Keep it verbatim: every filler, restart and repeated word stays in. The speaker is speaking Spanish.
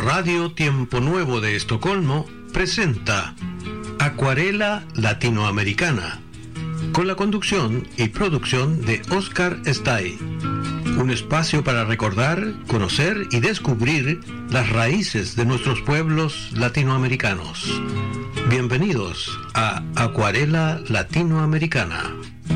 Radio Tiempo Nuevo de Estocolmo presenta Acuarela Latinoamericana, con la conducción y producción de Oscar Stay. Un espacio para recordar, conocer y descubrir las raíces de nuestros pueblos latinoamericanos. Bienvenidos a Acuarela Latinoamericana.